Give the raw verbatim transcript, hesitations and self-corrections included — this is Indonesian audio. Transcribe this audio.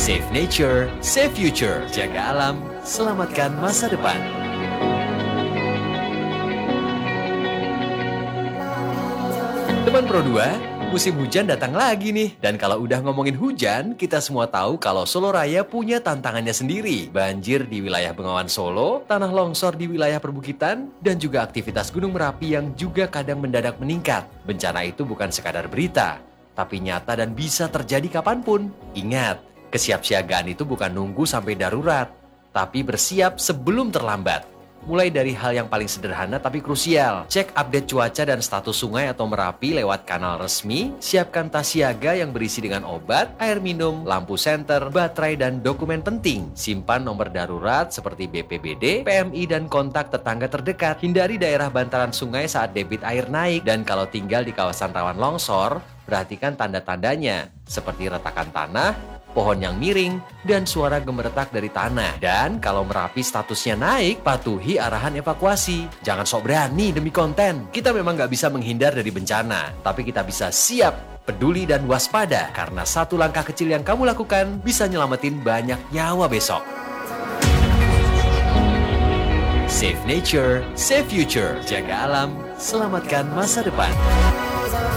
Save nature, save future. Jaga alam, selamatkan masa depan. Teman Pro dua, musim hujan datang lagi nih. Dan kalau udah ngomongin hujan, kita semua tahu kalau Solo Raya punya tantangannya sendiri. Banjir di wilayah Bengawan Solo, tanah longsor di wilayah perbukitan, dan juga aktivitas Gunung Merapi yang juga kadang mendadak meningkat. Bencana itu bukan sekadar berita, tapi nyata dan bisa terjadi kapanpun. Ingat, kesiapsiagaan itu bukan nunggu sampai darurat, tapi bersiap sebelum terlambat. Mulai dari hal yang paling sederhana tapi krusial. Cek update cuaca dan status sungai atau Merapi lewat kanal resmi. Siapkan tas siaga yang berisi dengan obat, air minum, lampu senter, baterai, dan dokumen penting. Simpan nomor darurat seperti B P B D, P M I, dan kontak tetangga terdekat. Hindari daerah bantaran sungai saat debit air naik. Dan kalau tinggal di kawasan rawan longsor, perhatikan tanda-tandanya seperti retakan tanah, pohon yang miring, dan suara gemeretak dari tanah. Dan kalau Merapi statusnya naik, patuhi arahan evakuasi. Jangan sok berani demi konten. Kita memang nggak bisa menghindar dari bencana, tapi kita bisa siap, peduli, dan waspada. Karena satu langkah kecil yang kamu lakukan bisa nyelamatin banyak nyawa besok. Save nature, save future. Jaga alam, selamatkan masa depan.